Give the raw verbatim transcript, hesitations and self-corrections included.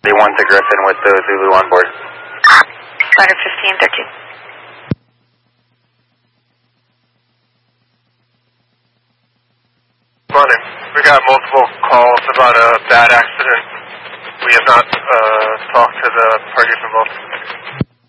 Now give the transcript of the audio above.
They want the Griffin with the Zulu on board. Ladder fifteen thirteen. Morning. We got multiple calls about a bad accident. We have not uh, talked to the parties involved.